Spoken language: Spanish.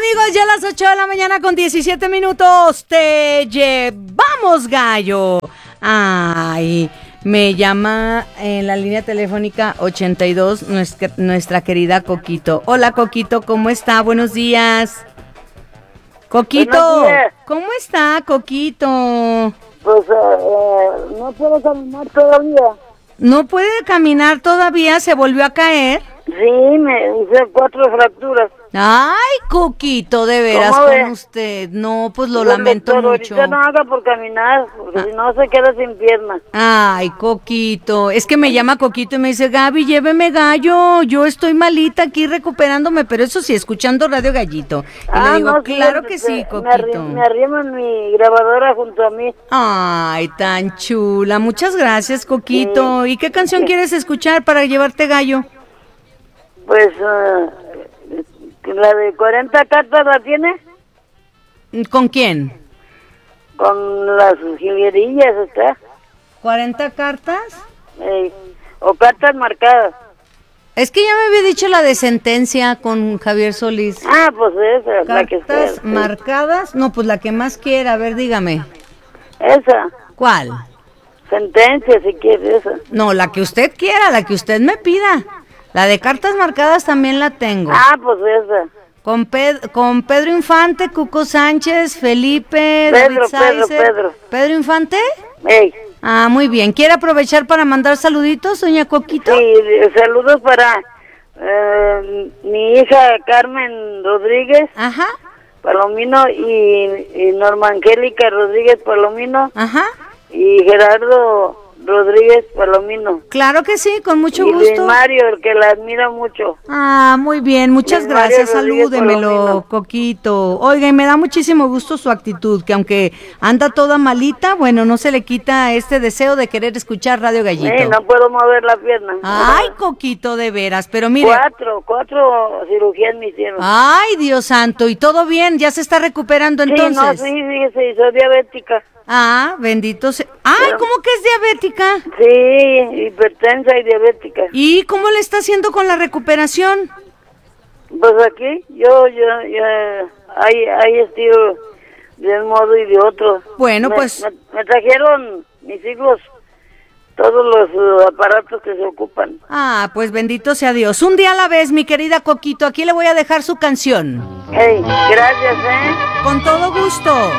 amigos, ya a las 8 de la mañana con 17 minutos. Te llevamos, gallo. Ay, me llama en la línea telefónica 82 nuestra querida Coquito. Hola, Coquito, ¿cómo está? Buenos días. Coquito, ¿cómo está, Coquito? Pues no puedo caminar todavía. ¿No puede caminar todavía? ¿Se volvió a caer? Sí, me hice 4 fracturas. Ay, Coquito, de veras ¿Cómo con ve? usted. No, pues lo Digo, lamento doctor, mucho. ahorita no haga por caminar, porque si no se queda sin piernas. Ay, Coquito, es que me llama Coquito y me dice, Gaby, lléveme, gallo, yo estoy malita aquí recuperándome, pero eso sí, escuchando Radio Gallito. Y le digo, no, sí, claro que sí, Coquito. Me arrimo en mi grabadora junto a mí. Ay, tan chula, muchas gracias, Coquito. Sí. ¿Y qué canción quieres escuchar para llevarte, gallo? Pues la de 40 cartas, ¿la tiene? ¿Con quién? Con las jilguerillas, ¿está? ¿40 cartas? O cartas marcadas. Es que ya me había dicho la de Sentencia con Javier Solís. Ah, pues esa, la que sea. ¿Cartas marcadas? No, pues la que más quiera, a ver, dígame. Esa. ¿Cuál? Sentencia, si quiere esa. No, la que usted quiera, la que usted me pida. La de cartas marcadas también la tengo. Ah, pues esa. Con Pedro Infante, Cuco Sánchez, Felipe, David Sáizer. ¿Pedro Infante? Ey. Ah, muy bien. ¿Quiere aprovechar para mandar saluditos, doña Coquito? Sí, saludos para mi hija Carmen Rodríguez. Ajá. Palomino y Norma Angélica Rodríguez Palomino. Ajá. Y Gerardo Rodríguez Palomino. Claro que sí, con mucho y gusto. Luis Mario, el que la admira mucho. Ah, muy bien, muchas Luis Mario gracias, Rodríguez salúdemelo, Palomino. Coquito. Oiga, y me da muchísimo gusto su actitud, que aunque anda toda malita, bueno, no se le quita este deseo de querer escuchar Radio Gallito. No puedo mover la pierna. Ay, Coquito, de veras, pero mire. 4 cirugías me hicieron. Ay, Dios santo, ¿y todo bien? ¿Ya se está recuperando entonces? Sí, se hizo diabética. Ah, bendito sea. Ay, Pero, ¿cómo que es diabética? Sí, hipertensa y diabética. ¿Y cómo le está haciendo con la recuperación? Pues aquí, yo hay estilo de un modo y de otro. Bueno, pues. Me trajeron mis hijos todos los aparatos que se ocupan. Ah, pues bendito sea Dios. Un día a la vez, mi querida Coquito, aquí le voy a dejar su canción. Hey, gracias, Con todo gusto.